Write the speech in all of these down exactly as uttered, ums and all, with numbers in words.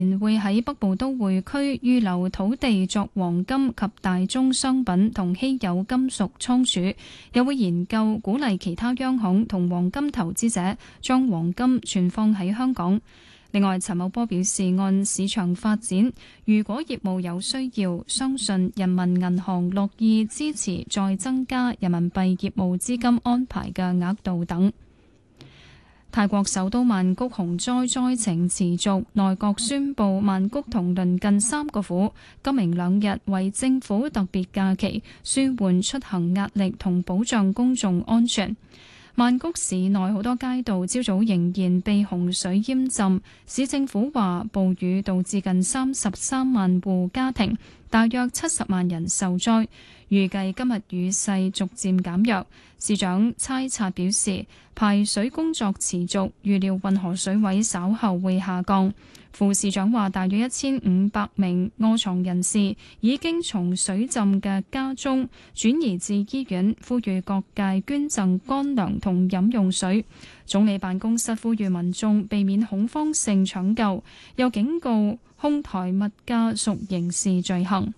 會喺北部都會區預留土地作黃金及大宗商品同稀有金屬倉儲，又會研究鼓勵其他央行同黃金投資者將黃金存放喺香港。另外，陳茂波表示，按市場發展，如果業務有需要，相信人民銀行樂意支持再增加人民幣業務資金安排嘅額度等。泰國首都曼谷洪災災情持續，內閣宣布曼谷同鄰近三個府今明兩日為政府特別假期，舒緩出行壓力同保障公眾安全。曼谷市內好多街道朝早仍然被洪水淹浸，市政府話暴雨導致近三十三萬戶家庭，大約七十萬人受災，預計今日雨勢逐漸減弱。市長差察表示，排水工作持續，預料運河水位稍後會下降。副市長話，大約一千五百名臥床人士已經從水浸嘅家中轉移至醫院，呼籲各界捐贈乾糧同飲用水。總理辦公室呼籲民眾避免恐慌性搶救，又警告哄抬物價屬刑事罪行。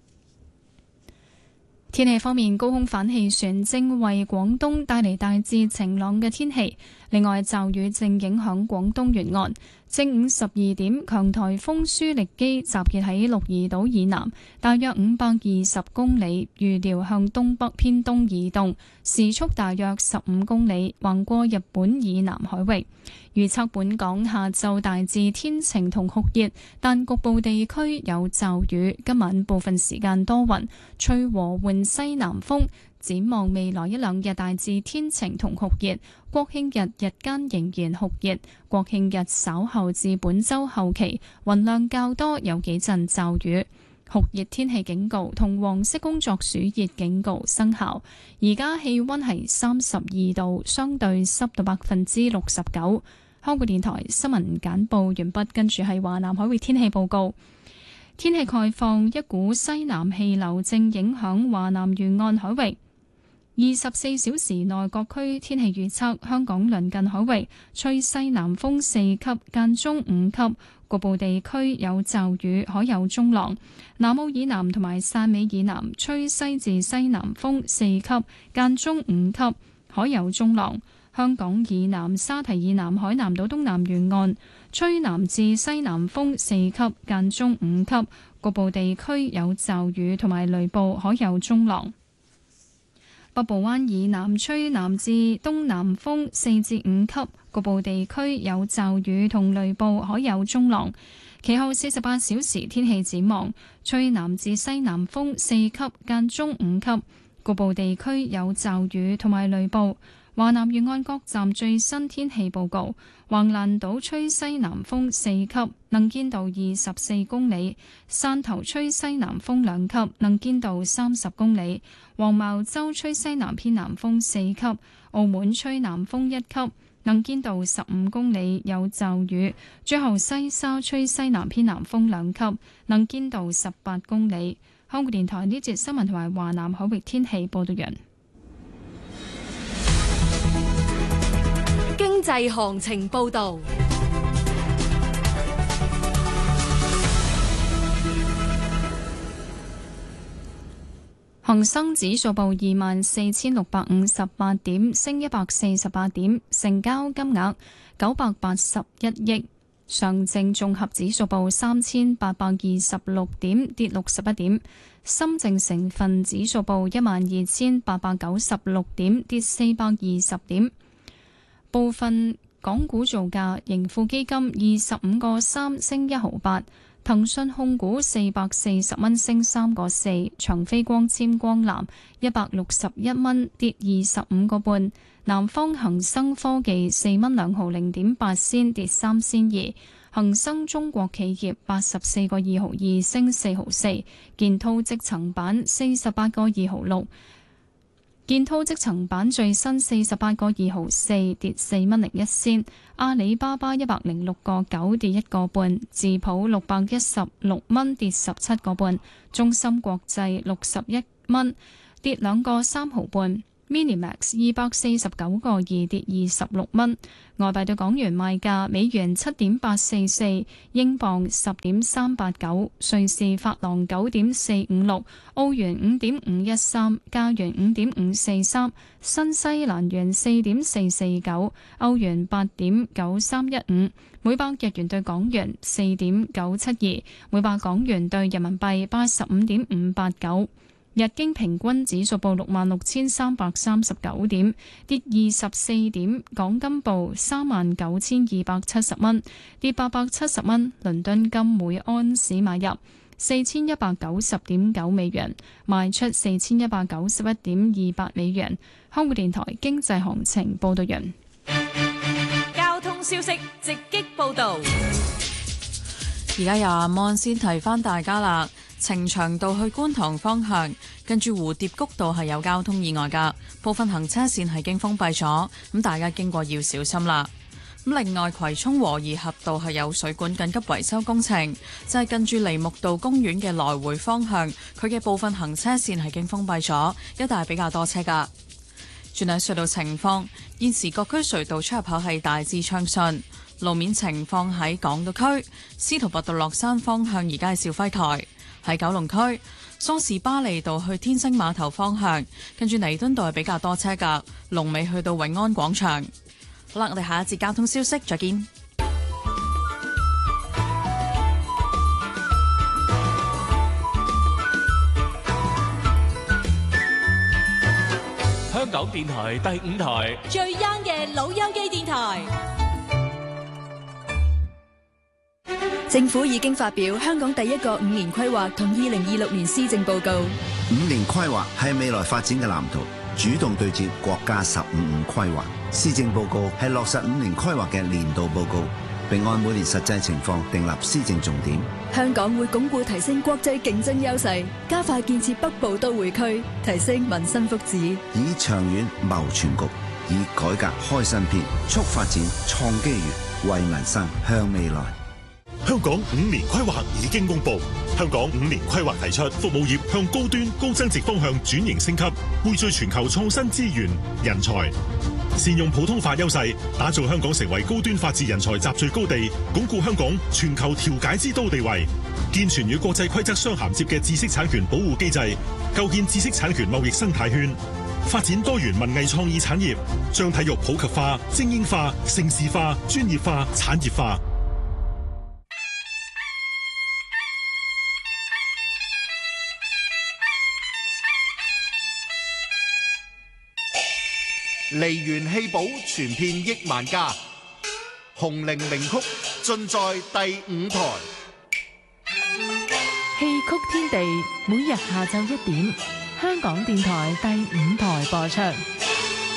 天氣方面，高空反氣旋正為廣東帶嚟大致晴朗嘅天氣，另外驟雨正影響廣東沿岸。正午十二點，強颱風舒力基集結喺鹿兒島以南，大約五百二十公里，預料向東北偏東移動，時速大約十五公里，橫過日本以南海域。預測本港下晝大致天晴同酷熱，但局部地區有驟雨。今晚部分時間多雲，吹和緩西南風。展望未來一兩日大致天晴同酷熱，國慶日日間仍然酷熱，國慶日稍後至本週後期雲量較多，有幾陣驟雨。酷熱天氣警告同黃色工作暑熱警告生效。而家氣溫係三十二度，相對濕度百分之六十九。香港電台新聞簡報完畢，跟住係華南海域天氣報告。天氣概況，一股西南氣流正影響華南沿岸海域。二十四小時內各區天氣預測：香港鄰近海域吹西南風四級，間中五級，局部地區有驟雨，海有中浪。南澳以南同埋汕尾以南吹西至西南風四級，間中五級，海有中浪。香港以南、沙堤以南、海南島東南沿岸吹南至西南風四級，間中五級，局部地區有驟雨同埋雷暴，海有中浪。北部灣以南吹南至東南風四至五級，局部地區有驟雨同雷暴，海有中浪。其後四十八小時天氣展望，吹南至西南風四級，間中五級，局部地區有驟雨同埋雷暴。華南沿岸各站最新天氣報告：橫瀾島吹西南風四級，能見度二十四公里；汕頭吹西南風兩級，能見度三十公里；黃茅洲吹西南偏南風四級；澳門吹南風一級，能見度十五公里，有驟雨；最後西沙吹西南偏南風兩級，能見度十八公里。香港電台呢節新聞同埋華南海域天氣報道完。 經濟行情報道， 恒生指數報二萬四千六百五十八點，升一百四十八點，成交金額九百八十一億。上證綜合指數報三千八百二十六點，跌六十一點。深證成分指數報一萬二千八百九十六點，跌四百二十點。部分港股造價：盈富基金二十五個三升一毫八，騰訊控股四百四十蚊升三個四，長飛光纖光纜一百六十一蚊跌二十五個半，南方恒生科技四蚊兩毫零點八仙跌三仙二，恒生中國企業八十四個二毫二升四毫四，建滔積層板四十八個二毫六。建滔積層板最新四十八個二毫四跌四蚊零一仙，阿里巴巴一百零六個九跌一個半，智普六百一十六蚊跌十七個半，中芯國際六十一蚊跌兩個三毫半， Minimax 二百四十九個二跌二十六蚊。外幣對港元賣價：美元七點八四四，英鎊十點三八九，瑞士法郎九點四五六，澳元五點五一三，加元五點五四三，新西蘭元四點四四九，歐元八點九三一五，每百日元對港元四點九七二，每百港元對人民幣八十五點五八九。日經平均指數報六萬六千三百三十九點，跌二十四點。港金報三萬九千二百七十蚊，跌八百七十蚊。倫敦金每安士買入四千一百九十點九美元，賣出四千一百九十一點二八美元。香港電台經濟行情報道完。 交通消息直擊報道。 而家由阿 Mon 先提翻大家啦。呈祥道去觀塘方向，跟住蝴蝶谷道係有交通意外㗎，部分行車線係經封閉咗，咁大家經過要小心啦。咁另外，葵涌和宜合道係有水管緊急維修工程，就係近住梨木道公園嘅來回方向，佢嘅部分行車線係經封閉咗，一帶比較多車㗎。轉睇隧道情況，現時各區隧道出入口係大致暢順。路面情況喺港島區，司徒拔道落山方向而家係兆輝台。喺九龍區梳士巴利道去天星碼頭方向，跟住彌敦道係比較多車㗎，龍尾去到永安廣場。好啦，我哋下一節交通消息再見。 香港電台第五台最 young 嘅老友記電台。 政府已經發表香港第一個五年規劃同二零二六年施政報告。 五年規劃係未來發展嘅藍圖，主動對接國家十五五規劃。施政報告係落實五年規劃嘅年度報告，並按每年實際情況訂立施政重點。 香港會鞏固提升國際競爭優勢，加快建設北部都會區，提升民生福祉， 以長遠謀全局，以改革開新篇，促發展創機遇，為民生向未來。 香港五年規劃已經公布，香港五年規劃提出服務業向高端高增值方向轉型升級，匯聚全球創新資源、人才，善用普通法優勢，打造香港成為高端法治人才集聚高地，鞏固香港全球調解之都地位，健全與國際規則相銜接嘅知識產權保護機制，構建知識產權貿易生態圈，發展多元文藝創意產業，將體育普及化、精英化、盛事化、專業化、產業化。 梨園戲寶傳遍億萬家，紅伶名曲盡在第五台。 戲曲天地每日下晝一點，香港電台第五台播出。